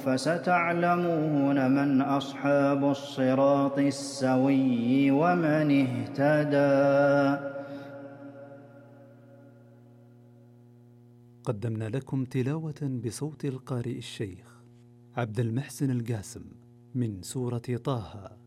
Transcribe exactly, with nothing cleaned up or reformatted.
فستعلمون من أصحاب الصراط السوي ومن اهتدى. قدمنا لكم تلاوة بصوت القارئ الشيخ عبد المحسن القاسم من سورة طه.